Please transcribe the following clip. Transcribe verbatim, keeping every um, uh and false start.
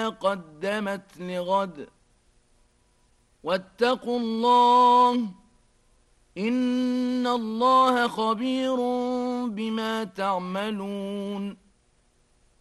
ما قدمت لغد واتقوا الله إن الله خبير بما تعملون